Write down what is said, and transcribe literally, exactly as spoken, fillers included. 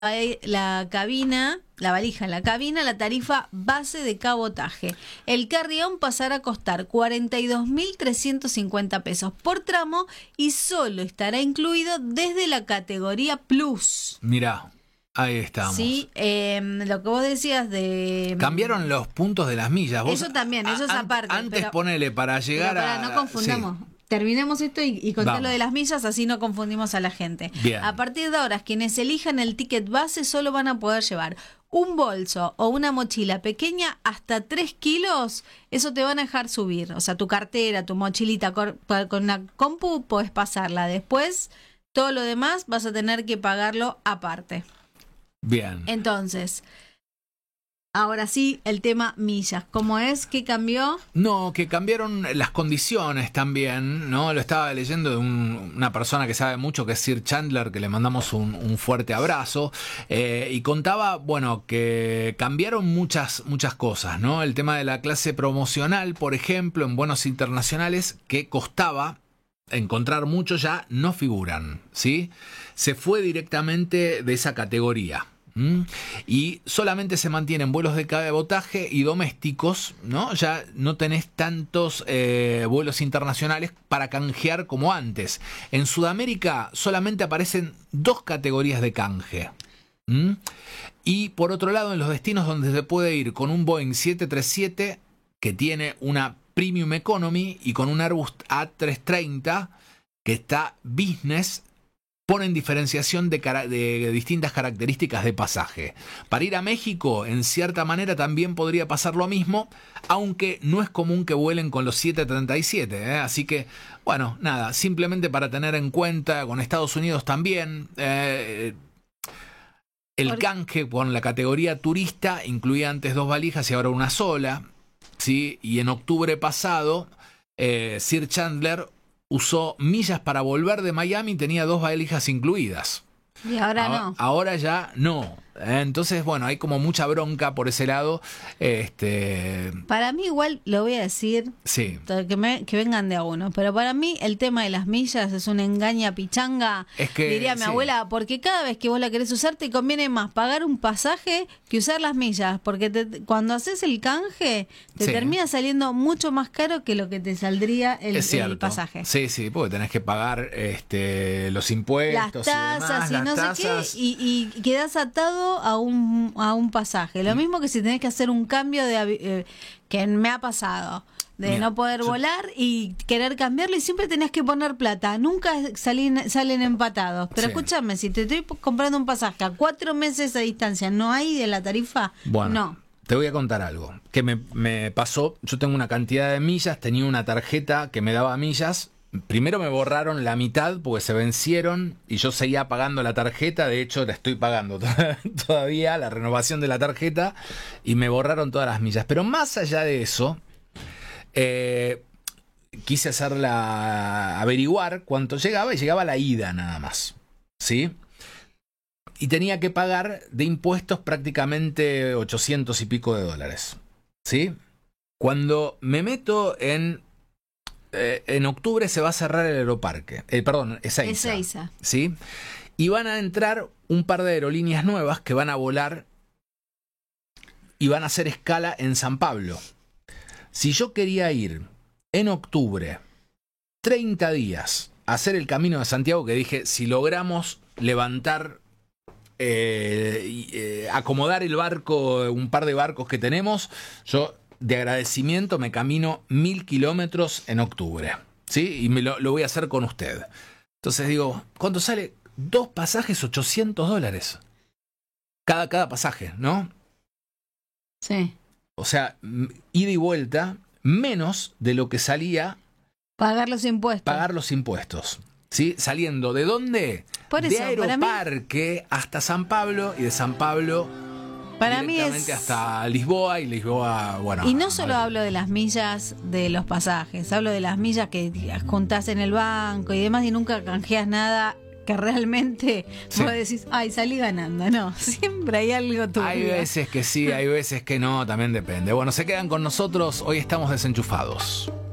la cabina, la valija en la cabina, la tarifa base de cabotaje. El carry-on pasará a costar cuarenta y dos mil trescientos cincuenta pesos por tramo y solo estará incluido desde la categoría Plus. Mirá, ahí estamos. Sí, eh, lo que vos decías de... Cambiaron los puntos de las millas. Vos, eso también, eso es an- aparte. Antes pero, ponele para llegar pero para, a... no confundamos. Sí. Terminemos esto y, y conté lo de las millas, así no confundimos a la gente. Bien. A partir de ahora, quienes elijan el ticket base solo van a poder llevar un bolso o una mochila pequeña hasta tres kilos. Eso te van a dejar subir. O sea, tu cartera, tu mochilita con, con una compu, podés pasarla. Después, todo lo demás vas a tener que pagarlo aparte. Bien. Entonces... Ahora sí, el tema millas. ¿Cómo es? ¿Qué cambió? No, que cambiaron las condiciones también, ¿no? Lo estaba leyendo de un, una persona que sabe mucho, que es Sir Chandler, que le mandamos un, un fuerte abrazo, eh, y contaba, bueno, que cambiaron muchas, muchas cosas, ¿no? El tema de la clase promocional, por ejemplo, en vuelos internacionales, que costaba encontrar mucho, ya no figuran, ¿sí? Se fue directamente de esa categoría. ¿Mm? Y solamente se mantienen vuelos de cabotaje y domésticos, ¿no? Ya no tenés tantos eh, vuelos internacionales para canjear como antes. En Sudamérica solamente aparecen dos categorías de canje. ¿Mm? Y por otro lado, en los destinos donde se puede ir con un Boeing siete treinta y siete que tiene una Premium Economy y con un Airbus A trescientos treinta que está business, ponen diferenciación de, cara- de distintas características de pasaje. Para ir a México, en cierta manera, también podría pasar lo mismo, aunque no es común que vuelen con los siete treinta y siete, ¿eh? Así que, bueno, nada, simplemente para tener en cuenta, con Estados Unidos también, eh, el canje con la categoría turista incluía antes dos valijas y ahora una sola, ¿sí? Y en octubre pasado, eh, Sir Chandler usó millas para volver de Miami y tenía dos valijas incluidas. Y ahora ahora, no. Ahora ya no. Entonces, bueno, hay como mucha bronca por ese lado. Este... Para mí igual, lo voy a decir, sí. que, me, que vengan de a uno, pero para mí el tema de las millas es una engaña pichanga, es que, diría mi sí. abuela, porque cada vez que vos la querés usar te conviene más pagar un pasaje que usar las millas, porque te, cuando haces el canje te sí. termina saliendo mucho más caro que lo que te saldría el, el pasaje. Sí, sí, porque tenés que pagar este, los impuestos, las tasas y, demás, y no las sé tasas. qué, y, y quedás atado a un, a un pasaje. Lo mismo que si tenés que hacer un cambio de eh, que me ha pasado, de Mira, no poder yo... volar y querer cambiarlo y siempre tenés que poner plata. Nunca salen, salen empatados. Pero sí. Escúchame, si te estoy comprando un pasaje a cuatro meses de distancia, ¿no hay de la tarifa? Bueno, no. Te voy a contar algo que me, me pasó. Yo tengo una cantidad de millas, tenía una tarjeta que me daba millas. Primero me borraron la mitad porque se vencieron y yo seguía pagando la tarjeta. De hecho, la estoy pagando todavía, la renovación de la tarjeta, y me borraron todas las millas. Pero más allá de eso, eh, quise hacerla, averiguar cuánto llegaba, y llegaba la ida nada más, ¿sí? Y tenía que pagar de impuestos prácticamente ochocientos y pico de dólares, ¿sí? Cuando me meto en... Eh, en octubre se va a cerrar el aeroparque, eh, perdón, Ezeiza, Ezeiza, ¿sí? Y van a entrar un par de aerolíneas nuevas que van a volar y van a hacer escala en San Pablo. Si yo quería ir en octubre treinta días a hacer el Camino de Santiago, que dije, si logramos levantar, eh, eh, acomodar el barco, un par de barcos que tenemos, yo... de agradecimiento me camino mil kilómetros en octubre, ¿sí? Y me lo, lo voy a hacer con usted. Entonces digo, ¿cuánto sale? Dos pasajes, ochocientos dólares. Cada, cada pasaje, ¿no? Sí. O sea, ida y vuelta, menos de lo que salía... Pagar los impuestos. Pagar los impuestos, ¿sí? Saliendo, ¿de dónde? Por de eso, Aeroparque mí... hasta San Pablo, y de San Pablo... Para mí directamente es... hasta Lisboa, y Lisboa, bueno... Y no solo hablo de las millas de los pasajes, hablo de las millas que juntás en el banco y demás y nunca canjeas nada que realmente sí. Vos decís, ay, salí ganando. No, siempre hay algo tuyo. Hay veces que sí, hay veces que no, también depende. Bueno, se quedan con nosotros, hoy estamos desenchufados.